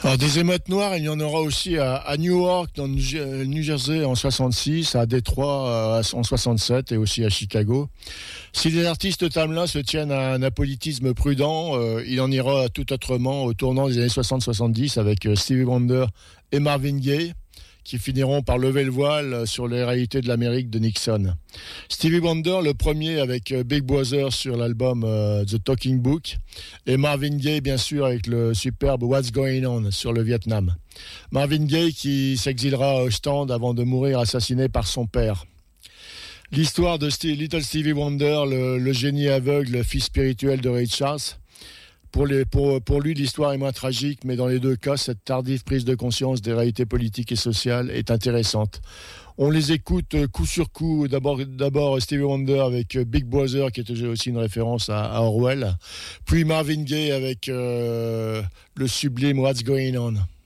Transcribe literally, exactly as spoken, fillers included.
Alors, des émeutes noires, il y en aura aussi à, à Newark, dans le New Jersey en soixante-six, à Détroit euh, en soixante-sept et aussi à Chicago. Si les artistes de Tamelin se tiennent à un apolitisme prudent, euh, il en ira tout autrement au tournant des années soixante soixante-dix avec euh, Stevie Wonder et Marvin Gaye, qui finiront par lever le voile sur les réalités de l'Amérique de Nixon. Stevie Wonder, le premier avec Big Brother sur l'album euh, The Talking Book, et Marvin Gaye, bien sûr, avec le superbe What's Going On sur le Vietnam. Marvin Gaye qui s'exilera au stand avant de mourir assassiné par son père. L'histoire de Steve, Little Stevie Wonder, le, le génie aveugle, fils spirituel de Ray Charles. Pour, les, pour, pour lui, l'histoire est moins tragique, mais dans les deux cas, cette tardive prise de conscience des réalités politiques et sociales est intéressante. On les écoute coup sur coup. D'abord, d'abord Stevie Wonder avec Big Brother, qui était aussi une référence à, à Orwell. Puis Marvin Gaye avec euh, le sublime What's Going On.